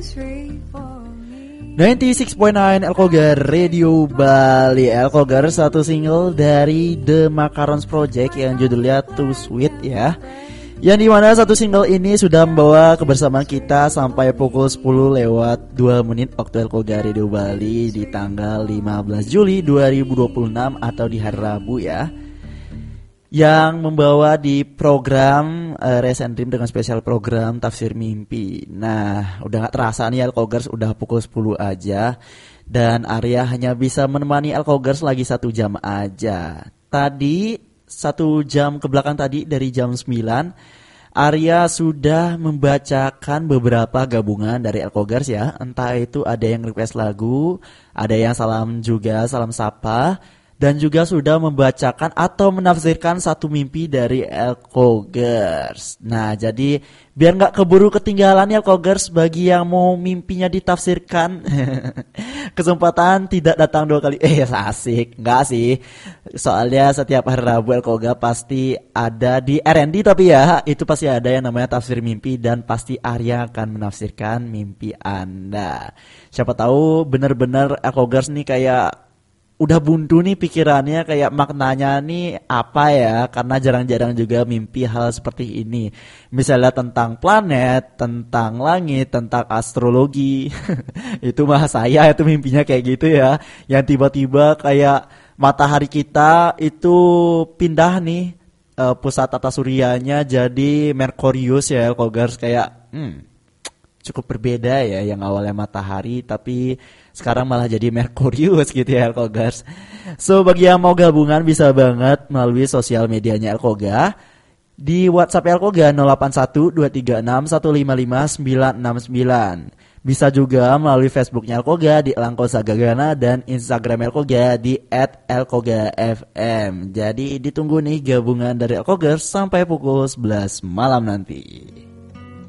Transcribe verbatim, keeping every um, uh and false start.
sembilan puluh enam koma sembilan Elkogar Radio Bali. Elkogar satu single dari The Macarons Project yang judulnya Too Sweet ya. Yang dimana satu single ini sudah membawa kebersamaan kita sampai pukul sepuluh lewat dua menit waktu Elkogar Radio Bali di tanggal lima belas Juli dua ribu dua puluh enam atau di hari Rabu ya. Yang membawa di program uh, Res and Dream dengan spesial program Tafsir Mimpi. Nah, udah gak terasa nih Elkogers udah pukul sepuluh aja. Dan Arya hanya bisa menemani Elkogers lagi satu jam aja. Tadi, satu jam ke belakang tadi dari jam sembilan, Arya sudah membacakan beberapa gabungan dari Elkogers ya. Entah itu ada yang request lagu, ada yang salam juga, salam sapa, dan juga sudah membacakan atau menafsirkan satu mimpi dari Elkogers. Nah, jadi biar nggak keburu ketinggalan ya Elkogers bagi yang mau mimpinya ditafsirkan. Kesempatan tidak datang dua kali. Eh, asik. Nggak sih. Soalnya setiap hari Rabu Elkogers pasti ada di R and D tapi ya, itu pasti ada yang namanya tafsir mimpi dan pasti Arya akan menafsirkan mimpi Anda. Siapa tahu benar-benar Elkogers nih kayak udah buntu nih pikirannya, kayak maknanya nih apa ya, karena jarang-jarang juga mimpi hal seperti ini. Misalnya tentang planet, tentang langit, tentang astrologi. Itu mah saya itu mimpinya kayak gitu ya. Yang tiba-tiba kayak matahari kita itu pindah nih uh, pusat tata suryanya jadi Merkurius ya, Elkogers kayak hmm cukup berbeda ya, yang awalnya matahari tapi sekarang malah jadi Merkurius gitu ya Elkogers. So bagi yang mau gabungan bisa banget melalui sosial medianya Elkoga di WhatsApp Elkoga nol delapan satu dua tiga enam satu lima lima sembilan enam sembilan. Bisa juga melalui Facebooknya Elkoga di Elangko Sagagana dan Instagram Elkoga di et elkoga f m. Jadi ditunggu nih gabungan dari Elkogers sampai pukul sebelas malam nanti.